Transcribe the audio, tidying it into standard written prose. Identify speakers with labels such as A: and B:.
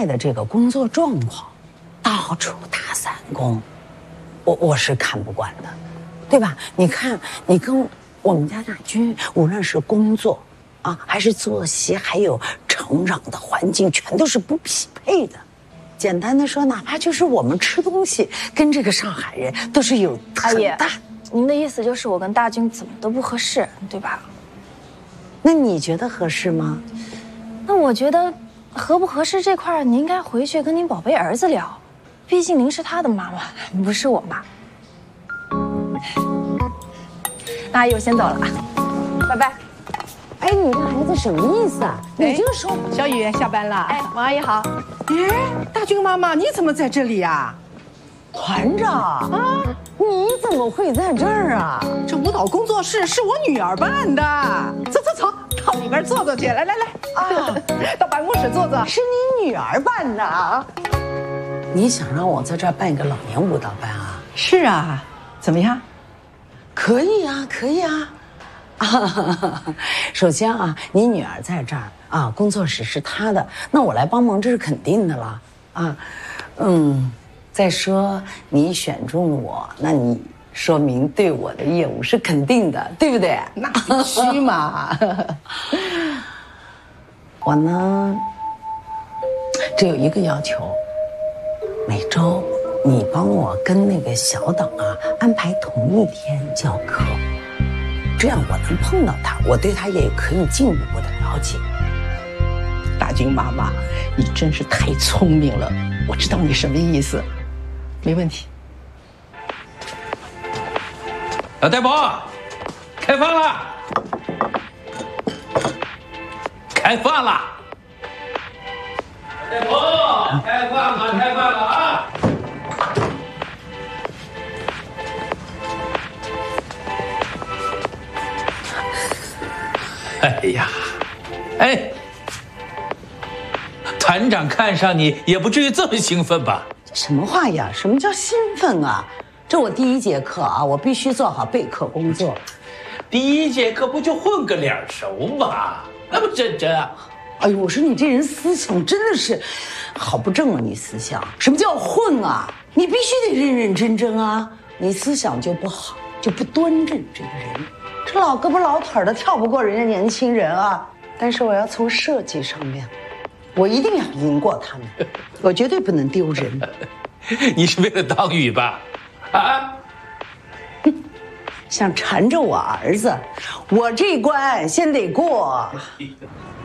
A: 的这个工作状况，到处打散工，我是看不惯的，对吧？你看，你跟我们家大军，无论是工作啊，还是作息，还有成长的环境，全都是不匹配的。简单的说，哪怕就是我们吃东西，跟这个上海人都是有很大。
B: 您的意思就是我跟大军怎么都不合适，对吧？
A: 那你觉得合适吗？
B: 那我觉得合不合适这块，您应该回去跟您宝贝儿子聊，毕竟您是他的妈妈，不是我妈。那阿姨，我先走了啊，拜拜。
A: 哎，你这孩子什么意思啊？你就说
C: 小雨下班了。
B: 哎，王阿姨好。
C: 哎，大军妈妈，你怎么在这里呀？
A: 团长啊，你怎么会在这儿啊？
C: 这舞蹈工作室是我女儿办的。走走走，到里边坐坐去。来来来，啊，到办公室坐坐。
A: 是你女儿办的啊？你想让我在这儿办一个老年舞蹈班啊？
C: 是啊，怎么样？
A: 可以啊，可以啊。首先啊，你女儿在这儿啊，工作室是她的，那我来帮忙这是肯定的了啊。再说你选中我，那你说明对我的业务是肯定的，对不对？
C: 那必须嘛。
A: 我呢，只有一个要求，每周你帮我跟那个小党啊安排同一天教课。这样我能碰到他，我对他也可以进一步的了解。
C: 大军妈妈，你真是太聪明了，我知道你什么意思，没问题。
D: 老大伯，开饭了！开饭了！大伯，开饭了！开饭了啊！哎呀，哎，团长看上你也不至于这么兴奋吧？
A: 这什么话呀？什么叫兴奋啊？这我第一节课啊，我必须做好备课工作。
D: 第一节课不就混个脸熟吗？那么认真啊？
A: 哎呦，我说你这人思想真的是好不正啊！你思想什么叫混啊？你必须得认认真真啊！你思想就不好，就不端正这个人。这老胳膊老腿的跳不过人家年轻人啊！但是我要从设计上面，我一定要赢过他们，我绝对不能丢人。
D: 你是为了当雨吧？啊？
A: 想缠着我儿子，我这一关先得过。